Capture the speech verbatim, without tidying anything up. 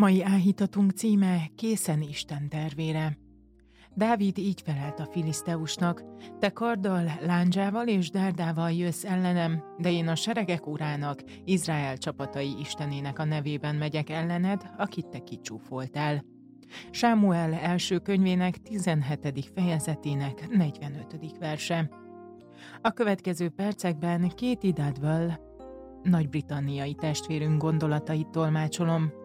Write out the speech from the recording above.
Mai áhítatunk címe Készen Isten tervére. Dávid így felelt a filiszteusnak: te karddal, lándzsával és dárdával jössz ellenem, de én a seregek urának, Izrael csapatai istenének a nevében megyek ellened, akit te kicsúfoltál. Sámuel első könyvének tizenhetedik fejezetének negyvenötödik verse. A következő percekben Katie Dadwell, nagy-britanniai testvérünk gondolatait tolmácsolom.